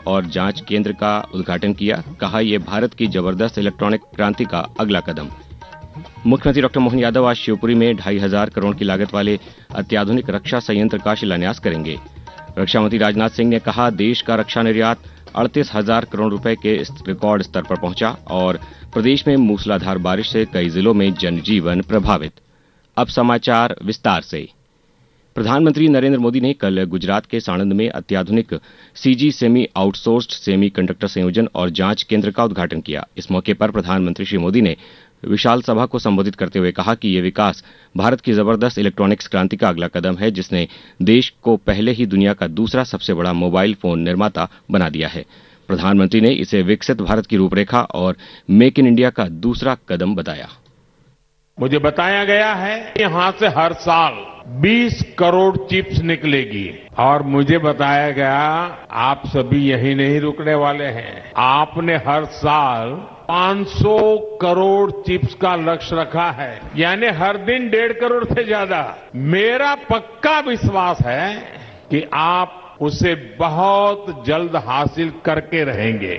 और जांच केंद्र का उद्घाटन किया। कहा, यह भारत की जबरदस्त इलेक्ट्रॉनिक क्रांति का अगला कदम। मुख्यमंत्री डॉक्टर मोहन यादव आज शिवपुरी में 2,500 करोड़ की लागत वाले अत्याधुनिक रक्षा संयंत्र का शिलान्यास करेंगे। रक्षा मंत्री राजनाथ सिंह ने कहा, देश का रक्षा निर्यात 38,000 करोड़ रुपए के रिकॉर्ड स्तर पर पहुंचा और प्रदेश में मूसलाधार बारिश से कई जिलों में जनजीवन प्रभावित। अब समाचार विस्तार से। प्रधानमंत्री नरेंद्र मोदी ने कल गुजरात के साणंद में अत्याधुनिक CG semi outsourced semi conductor संयोजन और जांच केंद्र का उद्घाटन किया। इस मौके पर प्रधानमंत्री श्री मोदी ने विशाल सभा को संबोधित करते हुए कहा कि यह विकास भारत की जबरदस्त इलेक्ट्रॉनिक्स क्रांति का अगला कदम है, जिसने देश को पहले ही दुनिया का दूसरा सबसे बड़ा मोबाइल फोन निर्माता बना दिया है। प्रधानमंत्री ने इसे विकसित भारत की रूपरेखा और मेक इन इंडिया का दूसरा कदम बताया। मुझे बताया गया है यहां से हर साल 20 करोड़ चिप्स निकलेगी और मुझे बताया गया आप सभी यही नहीं रुकने वाले हैं। आपने हर साल 500 करोड़ चिप्स का लक्ष्य रखा है, यानी हर दिन 1.5 करोड़ से ज्यादा। मेरा पक्का विश्वास है कि आप उसे बहुत जल्द हासिल करके रहेंगे।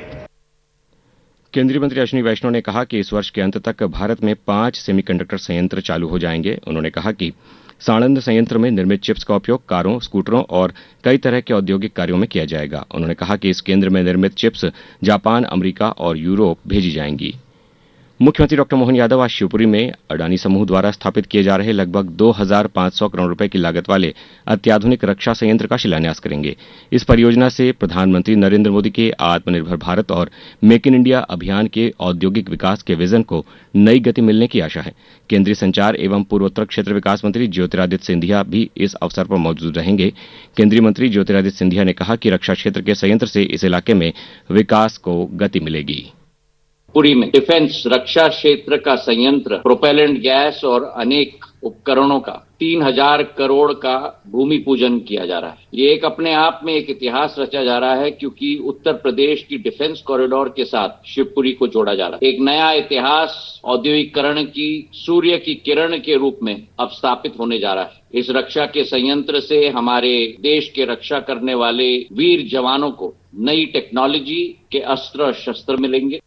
केंद्रीय मंत्री अश्विनी वैष्णव ने कहा कि इस वर्ष के अंत तक भारत में 5 सेमीकंडक्टर संयंत्र चालू हो जाएंगे। उन्होंने कहा कि साणंद संयंत्र में निर्मित चिप्स का उपयोग कारों, स्कूटरों और कई तरह के औद्योगिक कार्यों में किया जाएगा। उन्होंने कहा कि इस केंद्र में निर्मित चिप्स जापान, अमेरिका और यूरोप भेजी जाएंगी। मुख्यमंत्री डॉक्टर मोहन यादव आज शिवपुरी में अडानी समूह द्वारा स्थापित किए जा रहे लगभग 2,500 करोड़ रुपए की लागत वाले अत्याधुनिक रक्षा संयंत्र का शिलान्यास करेंगे। इस परियोजना से प्रधानमंत्री नरेंद्र मोदी के आत्मनिर्भर भारत और मेक इन इंडिया अभियान के औद्योगिक विकास के विजन को नई गति मिलने की आशा है। केंद्रीय संचार एवं पूर्वोत्तर क्षेत्र विकास मंत्री ज्योतिरादित्य सिंधिया भी इस अवसर पर मौजूद रहेंगे। केंद्रीय मंत्री ज्योतिरादित्य सिंधिया ने कहा कि रक्षा क्षेत्र के संयंत्र से इस इलाके में विकास को गति मिलेगी। पुरी में डिफेंस रक्षा क्षेत्र का संयंत्र, प्रोपेलेंट गैस और अनेक उपकरणों का 3,000 करोड़ का भूमि पूजन किया जा रहा है। ये एक अपने आप में एक इतिहास रचा जा रहा है, क्योंकि उत्तर प्रदेश की डिफेंस कॉरिडोर के साथ शिवपुरी को जोड़ा जा रहा है। एक नया इतिहास औद्योगिकरण की सूर्य की किरण के रूप में अब स्थापित होने जा रहा है। इस रक्षा के संयंत्र से हमारे देश के रक्षा करने वाले वीर जवानों को नई टेक्नोलॉजी के अस्त्र शस्त्र मिलेंगे।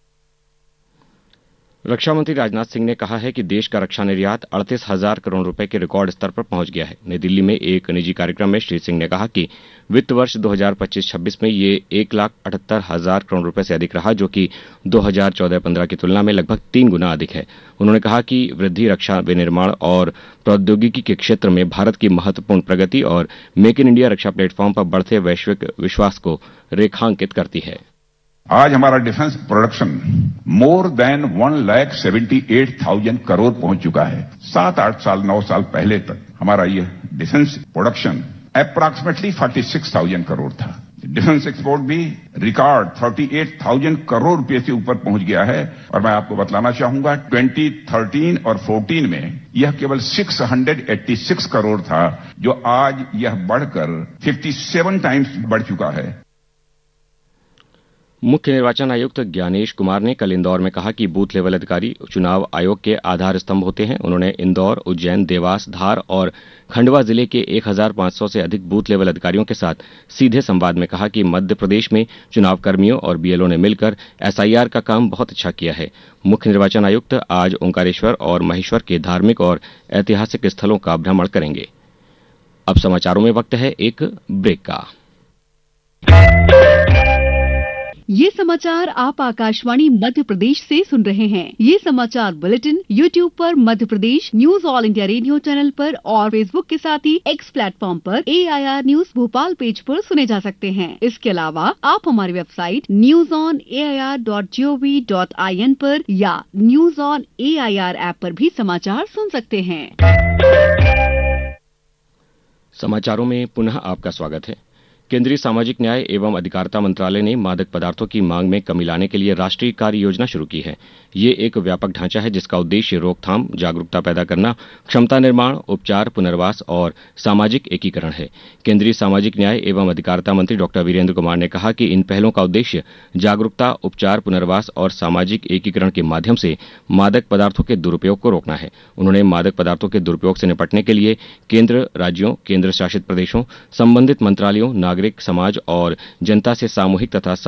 रक्षा मंत्री राजनाथ सिंह ने कहा है कि देश का रक्षा निर्यात 38,000 करोड़ रुपए के रिकॉर्ड स्तर पर पहुंच गया है। नई दिल्ली में एक निजी कार्यक्रम में श्री सिंह ने कहा कि वित्त वर्ष 2025-26 में ये 1,78,000 करोड़ रुपए से अधिक रहा, जो कि 2014-15 की तुलना में लगभग 3 गुना अधिक है। उन्होंने कहा कि वृद्धि रक्षा विनिर्माण और प्रौद्योगिकी के क्षेत्र में भारत की महत्वपूर्ण प्रगति और make in India Raksha platform पर बढ़ते वैश्विक विश्वास को रेखांकित करती है। आज हमारा defence production more than 1,78,000 crore पहुंच चुका है। 7-8 साल 9 साल पहले तक हमारा यह डिफेंस प्रोडक्शन अप्रॉक्सीमेटली 46,000 करोड़ था। डिफेंस एक्सपोर्ट भी रिकॉर्ड 38,000 करोड़ रुपए से ऊपर पहुंच गया है। और मैं आपको बतलाना चाहूंगा 2013 और 14 में यह केवल 686 करोड़ था, जो आज यह बढ़कर 57 टाइम्स बढ़ चुका है। मुख्य निर्वाचन आयुक्त ज्ञानेश कुमार ने कल इंदौर में कहा कि बूथ लेवल अधिकारी चुनाव आयोग के आधार स्तंभ होते हैं। उन्होंने इंदौर, उज्जैन, देवास, धार और खंडवा जिले के 1,500 से अधिक बूथ लेवल अधिकारियों के साथ सीधे संवाद में कहा कि मध्य प्रदेश में चुनाव कर्मियों और बीएलओ ने मिलकर एसआईआर का काम बहुत अच्छा किया है। मुख्य निर्वाचन आयुक्त आज ओंकारेश्वर और महेश्वर के धार्मिक और ऐतिहासिक स्थलों का भ्रमण करेंगे। अब समाचारों में वक्त है एक ब्रेक का। ये समाचार आप आकाशवाणी मध्य प्रदेश से सुन रहे हैं। ये समाचार बुलेटिन YouTube पर Madhya Pradesh news all India radio channel पर और फेसबुक के साथ ही एक्स प्लेटफॉर्म पर AIR न्यूज भोपाल पेज पर सुने जा सकते हैं। इसके अलावा आप हमारी वेबसाइट newsonair.gov.in पर या न्यूज ऑन AIR ऐप पर भी समाचार सुन सकते हैं। समाचारों में पुनः आपका स्वागत है। केंद्रीय सामाजिक न्याय एवं अधिकारिता मंत्रालय ने मादक पदार्थों की मांग में कमी लाने के लिए राष्ट्रीय कार्य योजना शुरू की है। ये एक व्यापक ढांचा है जिसका उद्देश्य रोकथाम, जागरूकता पैदा करना, क्षमता निर्माण, उपचार, पुनर्वास और सामाजिक एकीकरण है। केंद्रीय सामाजिक न्याय एवं अधिकारिता मंत्री डॉक्टर वीरेंद्र कुमार ने कहा कि इन पहलों का उद्देश्य जागरूकता, उपचार, पुनर्वास और सामाजिक एकीकरण के माध्यम से मादक पदार्थों के दुरुपयोग को रोकना है। उन्होंने मादक पदार्थों के दुरुपयोग से निपटने के लिए केंद्र, राज्यों, केंद्र शासित प्रदेशों, संबंधित मंत्रालयों, नागरिक समाज और जनता से सामूहिक तथा